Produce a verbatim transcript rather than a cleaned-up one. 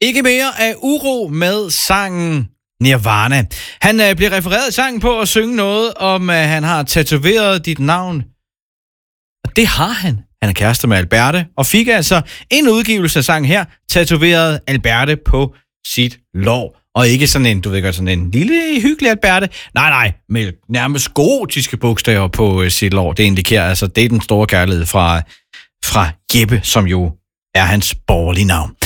Ikke mere af uro med sangen Nirvana. Han øh, bliver refereret i sangen på at synge noget om, at han har tatoveret dit navn. Og det har han. Han er kæreste med Alberte, og fik altså en udgivelse af sangen her, tatoveret Alberte på sit lår. Og ikke sådan en, du ved godt, sådan en lille hyggelig Alberte. Nej, nej, med nærmest gotiske bogstaver på øh, sit lår. Det indikerer altså, det er den store kærlighed fra, fra Jeppe, som jo er hans borgerlige navn.